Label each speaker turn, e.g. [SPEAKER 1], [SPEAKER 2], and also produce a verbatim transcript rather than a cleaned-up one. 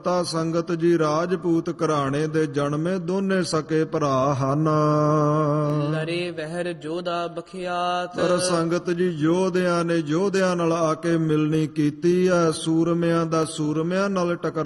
[SPEAKER 1] ਭਗਤਾ ਸੰਗਤ ਜੀ ਰਾਜਪੂਤ ਘਰਾਣੇ ਦੇ ਜਨਮੇ ਦੋਨੇ ਸਕੇ ਭਰਾ ਹਨ।
[SPEAKER 2] ਲਰੇ ਵਹਿਰ ਜੋਧਾ ਬਖਿਆਤ।
[SPEAKER 1] ਪਰ ਸੰਗਤ ਜੀ ਯੋਧਿਆਂ ਨੇ ਯੋਧਿਆਂ ਨਾਲ ਆ ਕੇ ਮਿਲਣੀ ਕੀਤੀ ਹੈ, ਸੂਰਮਿਆਂ ਦਾ ਸੂਰਮਿਆਂ ਨਾਲ ਟਕਰਾ